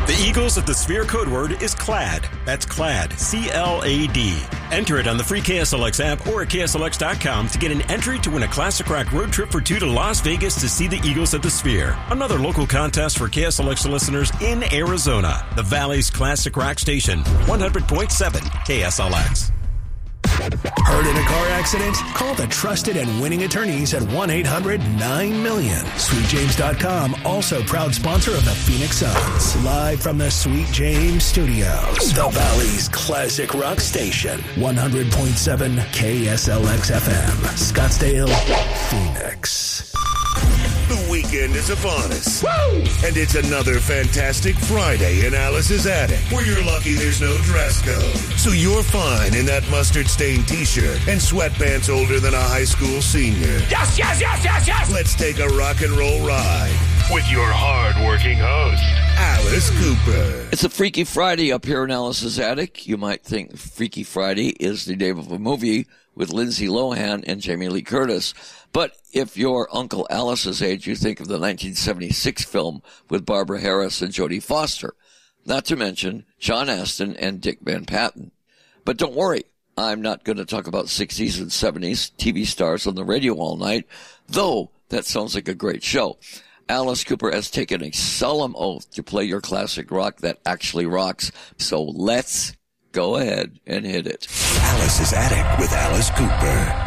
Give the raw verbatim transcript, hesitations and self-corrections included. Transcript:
The Eagles of the Sphere code word is CLAD. That's CLAD, C L A D. Enter it on the free K S L X app or at K S L X dot com to get an entry to win a Classic Rock road trip for two to Las Vegas to see the Eagles at the Sphere. Another local contest for K S L X listeners in Arizona. The Valley's Classic Rock Station, one hundred point seven K S L X. Hurt in a car accident? Call the trusted and winning attorneys at one eight hundred nine million. Sweet James dot com, also proud sponsor of the Phoenix Suns. Live from the Sweet James Studios, the Valley's Classic Rock Station, one hundred point seven K S L X F M, Scottsdale, Phoenix. The weekend is upon us. Woo! And it's another fantastic Friday in Alice's Attic, where you're lucky there's no dress code. So you're fine in that mustard-stained T-shirt and sweatpants older than a high school senior. Yes, yes, yes, yes, yes! Let's take a rock and roll ride with your hard-working host, Alice Cooper. It's a Freaky Friday up here in Alice's Attic. You might think Freaky Friday is the name of a movie with Lindsay Lohan and Jamie Lee Curtis. But if you're Uncle Alice's age, you think of the nineteen seventy-six film with Barbara Harris and Jodie Foster. Not to mention John Astin and Dick Van Patten. But don't worry, I'm not going to talk about sixties and seventies T V stars on the radio all night, though that sounds like a great show. Alice Cooper has taken a solemn oath to play your classic rock that actually rocks. So let's go ahead and hit it. Alice's Attic with Alice Cooper.